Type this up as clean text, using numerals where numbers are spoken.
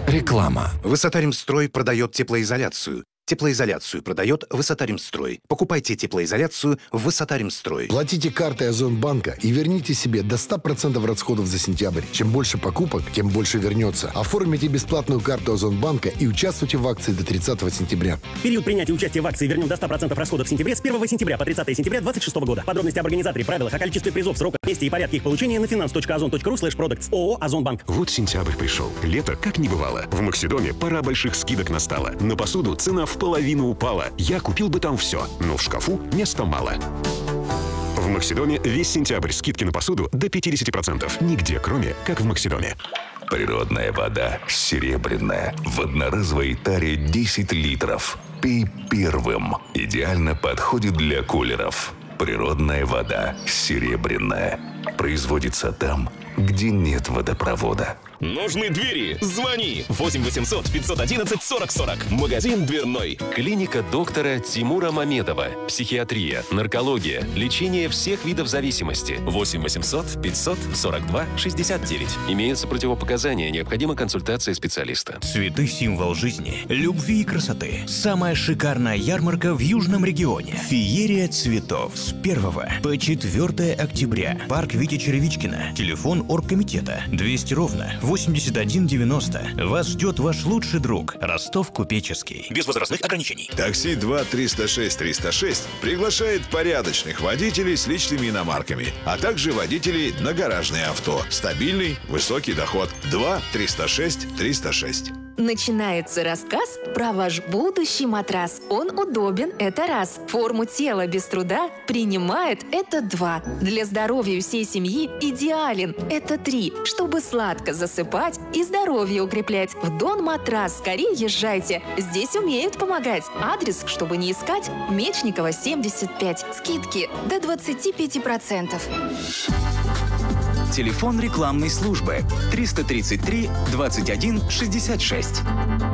Реклама. Высотаримстрой продает теплоизоляцию. Теплоизоляцию продает Высотаримстрой. Покупайте теплоизоляцию в Высотаримстрой. Платите картой Озонбанка и верните себе до 100% расходов за сентябрь. Чем больше покупок, тем больше вернется. Оформите бесплатную карту Озонбанка и участвуйте в акции до 30 сентября. Период принятия участия в акции вернем до 100% расходов в сентябре с 1 сентября по 30 сентября 2026 года. Подробности об организаторе, правилах, о количестве призов, сроках, месте и порядке их получения на finance.ozon.ru/products. ООО «Озонбанк». Вот сентябрь пришел. Лето как не бывало. В Максидоме пора больших скидок настала. На посуду цена в половину упала. Я купил бы там все, но в шкафу места мало. В Максидоме весь сентябрь скидки на посуду до 50%. Нигде, кроме как в Максидоме. Природная вода серебряная. В одноразовой таре 10 литров. Пей первым. Идеально подходит для кулеров. Природная вода серебряная. Производится там, где нет водопровода. Нужны двери? Звони! 8 800 511 40 40. Магазин «Дверной». Клиника доктора Тимура Мамедова. Психиатрия, наркология, лечение всех видов зависимости. 8 800 542 69. Имеются противопоказания, необходима консультация специалиста. Цветы – символ жизни, любви и красоты. Самая шикарная ярмарка в Южном регионе. Феерия цветов с 1 по 4 октября. Парк Вити Черевичкина. Телефон оргкомитета 200 ровно 8190. Вас ждет ваш лучший друг Ростов Купеческий. Без возрастных ограничений. Такси 2-306-306 приглашает порядочных водителей с личными иномарками, а также водителей на гаражные авто. Стабильный, высокий доход. 2-306-306. Начинается рассказ про ваш будущий матрас. Он удобен, это раз. Форму тела без труда принимает, это два. Для здоровья всей семьи идеален, это три. Чтобы сладко засыпать и здоровье укреплять, в Дон Матрас скорее езжайте. Здесь умеют помогать. Адрес, чтобы не искать, Мечникова, 75. Скидки до 25%. Телефон рекламной службы 333 21 66.